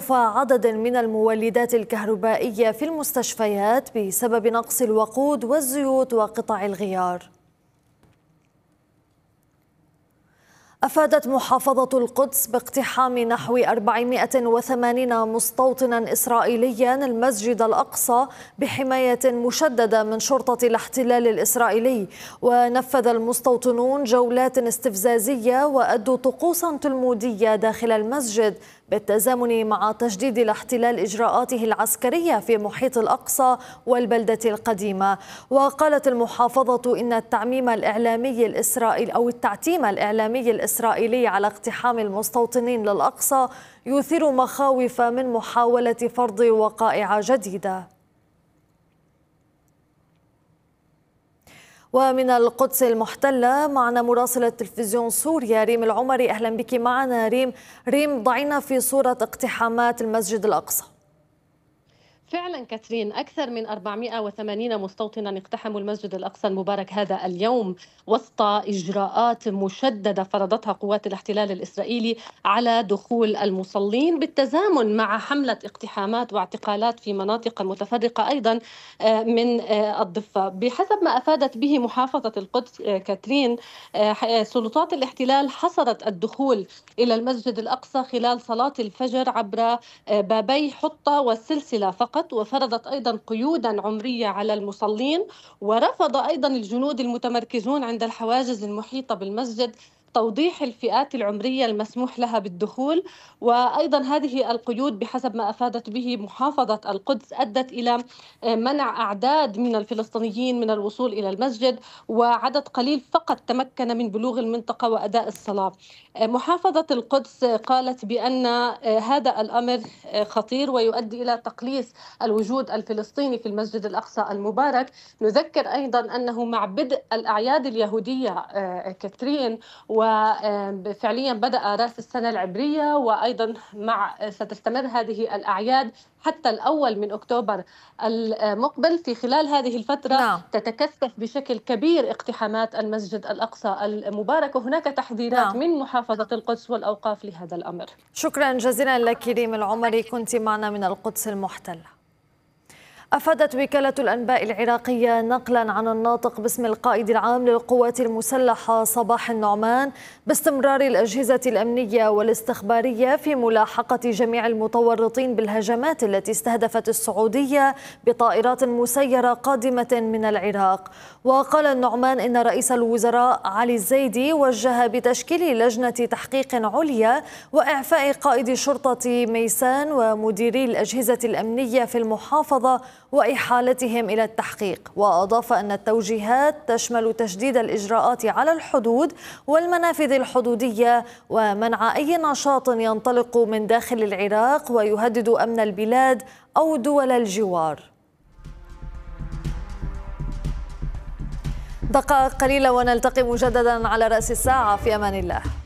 توقف عدد من المولدات الكهربائية في المستشفيات بسبب نقص الوقود والزيوت وقطع الغيار. أفادت محافظة القدس باقتحام نحو 480 مستوطنا إسرائيليا المسجد الأقصى بحماية مشددة من شرطة الاحتلال الإسرائيلي، ونفذ المستوطنون جولات استفزازية وأدوا طقوسا تلمودية داخل المسجد بالتزامن مع تجديد الاحتلال إجراءاته العسكرية في محيط الأقصى والبلدة القديمة. وقالت المحافظة إن التعتيم الإعلامي الإسرائيلي على اقتحام المستوطنين للأقصى يثير مخاوف من محاولة فرض وقائع جديدة. ومن القدس المحتلة معنا مراسلة تلفزيون سوريا ريم العمري. أهلا بك معنا ريم، ضعينا في صورة اقتحامات المسجد الأقصى. فعلا كاترين، أكثر من 480 مستوطنا اقتحموا المسجد الأقصى المبارك هذا اليوم وسط إجراءات مشددة فرضتها قوات الاحتلال الإسرائيلي على دخول المصلين، بالتزامن مع حملة اقتحامات واعتقالات في مناطق متفرقة أيضا من الضفة. بحسب ما أفادت به محافظة القدس كاترين، سلطات الاحتلال حصرت الدخول إلى المسجد الأقصى خلال صلاة الفجر عبر بابي حطة والسلسلة فقط، وفرضت أيضا قيودا عمرية على المصلين، ورفض أيضا الجنود المتمركزون عند الحواجز المحيطة بالمسجد توضيح الفئات العمرية المسموح لها بالدخول. وأيضا هذه القيود بحسب ما أفادت به محافظة القدس أدت إلى منع أعداد من الفلسطينيين من الوصول إلى المسجد، وعدد قليل فقط تمكن من بلوغ المنطقة وأداء الصلاة. محافظة القدس قالت بأن هذا الأمر خطير ويؤدي إلى تقليص الوجود الفلسطيني في المسجد الأقصى المبارك. نذكر أيضا أنه مع بدء الأعياد اليهودية كاترين، وفعليا بدأ رأس السنة العبرية، وأيضا ستستمر هذه الأعياد حتى الأول من أكتوبر المقبل. في خلال هذه الفترة تتكثف بشكل كبير اقتحامات المسجد الأقصى المبارك، وهناك تحذيرات من محافظة القدس والأوقاف لهذا الأمر. شكرا جزيلا لك ريم العمري، كنت معنا من القدس المحتلة. أفادت وكالة الأنباء العراقية نقلا عن الناطق باسم القائد العام للقوات المسلحة صباح النعمان باستمرار الأجهزة الأمنية والاستخبارية في ملاحقة جميع المتورطين بالهجمات التي استهدفت السعودية بطائرات مسيرة قادمة من العراق. وقال النعمان إن رئيس الوزراء علي الزيدي وجه بتشكيل لجنة تحقيق عليا وإعفاء قائد شرطة ميسان ومديري الأجهزة الأمنية في المحافظة وإحالتهم إلى التحقيق. وأضاف أن التوجيهات تشمل تشديد الإجراءات على الحدود والمنافذ الحدودية ومنع أي نشاط ينطلق من داخل العراق ويهدد أمن البلاد أو دول الجوار. دقائق قليلة ونلتقي مجددا على رأس الساعة. في أمان الله.